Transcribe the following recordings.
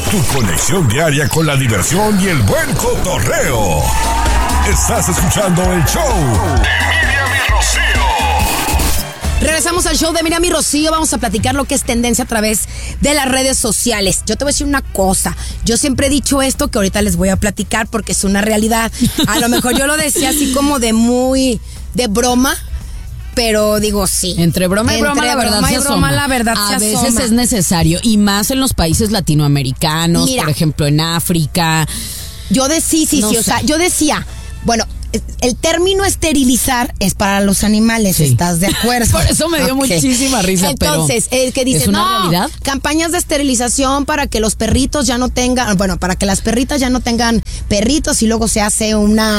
Tu conexión diaria con la diversión y el buen cotorreo. Estás escuchando el show de Miriam y Rocío. Regresamos al show de Miriam y Rocío. Vamos a platicar lo que es tendencia a través de las redes sociales. Yo te voy a decir una cosa. Yo siempre he dicho esto que ahorita les voy a platicar porque es una realidad. A lo mejor yo lo decía así como de broma. Pero digo, sí. Entre broma y broma, la verdad se asoma. La verdad se asoma. A veces es necesario. Y más en los países latinoamericanos, mira, por ejemplo, en África. Yo decía, o sea, yo decía, bueno, el término esterilizar es para los animales, sí. ¿Estás de acuerdo? Por eso me dio muchísima risa. Entonces, el que dice, ¿es una realidad? Campañas de esterilización para que los perritos ya no tengan, para que las perritas ya no tengan perritos y luego se hace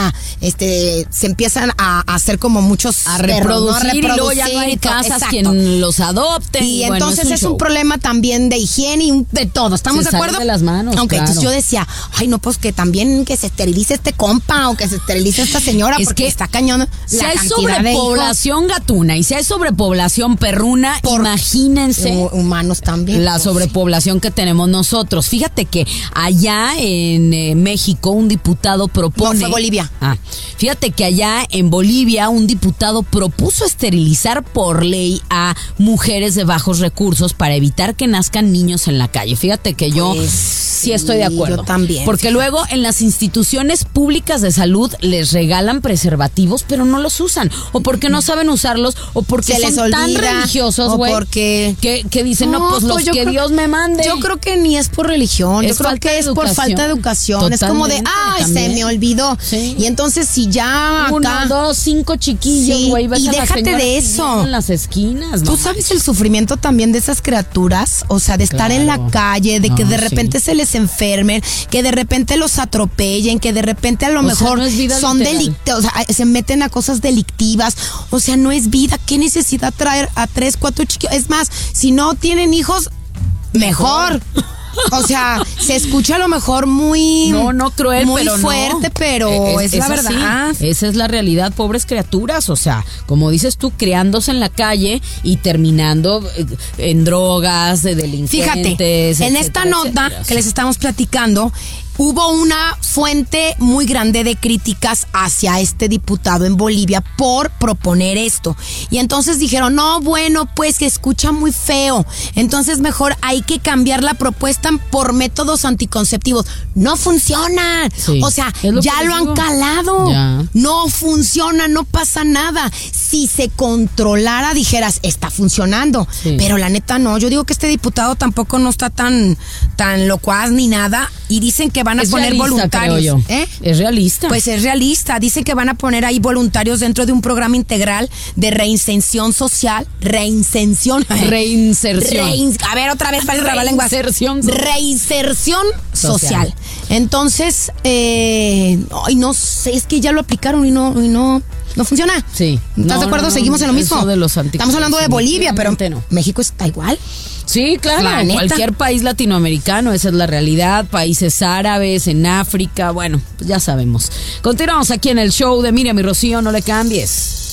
se empiezan a hacer como muchos a reproducir, y luego ya no hay casas quien los adopten. Y entonces es un problema también de higiene y de todo, ¿estamos de acuerdo? Se sale de las manos, aunque claro. Entonces yo decía, ay no, pues que también que se esterilice este compa o que se esterilice esta señora, es porque está cañón. Si hay sobrepoblación gatuna y si hay sobrepoblación perruna, imagínense humanos también. La sobrepoblación que tenemos nosotros. Fíjate que allá en México un diputado propone. No, fue Bolivia. Fíjate que allá en Bolivia un diputado propuso esterilizar por ley a mujeres de bajos recursos para evitar que nazcan niños en la calle. Fíjate que yo sí estoy de acuerdo. Yo también. Porque luego en las instituciones públicas de salud les regalan preservativos, pero no los usan. O porque no saben usarlos, o porque se son les olvida, tan religiosos, güey. O porque que dicen, no, pues los que Dios me mande. Yo creo que ni es por religión, yo creo que es por falta de educación. Totalmente, es como de, se me olvidó. Sí. Y entonces si ya acá 1, 2, 5 chiquillos, güey, y déjate de eso. En las esquinas, ¿Tú sabes el sufrimiento también de esas criaturas? O sea, de estar en la calle, de que de repente se les enfermen, que de repente los atropellen, que de repente a lo mejor son delictivos, o sea, se meten a cosas delictivas. O sea, no es vida. ¿Qué necesidad traer a 3, 4 chiquillos? Es más, si no tienen hijos, mejor. O sea, se escucha a lo mejor muy cruel, muy pero fuerte, pero es la verdad. Sí, esa es la realidad, pobres criaturas, o sea, como dices tú, criándose en la calle y terminando en drogas, de delincuentes. Fíjate, en esta nota que les estamos platicando, hubo una fuente muy grande de críticas hacia este diputado en Bolivia por proponer esto. Y entonces dijeron, no, bueno, pues que escucha muy feo. Entonces mejor hay que cambiar la propuesta por métodos anticonceptivos. No funcionan. Sí, o sea, ya lo han calado. Ya. No funciona, no pasa nada. Si se controlara, dijeras, está funcionando. Sí. Pero la neta no. Yo digo que este diputado tampoco no está tan locuaz ni nada. Y dicen que van a poner realista, voluntarios. Es realista. Pues es realista. Dicen que van a poner ahí voluntarios dentro de un programa integral de reinserción social. Reinserción. A ver, otra vez para el trabalenguas. Reinserción social. Entonces, no sé, es que ya lo aplicaron y no funciona. Sí. ¿Estás de acuerdo? Seguimos en lo mismo. De los Estamos hablando de Bolivia, pero México está igual. Sí, claro, cualquier país latinoamericano, esa es la realidad, países árabes, en África, bueno, pues ya sabemos. Continuamos aquí en el show de Miriam y Rocío, no le cambies.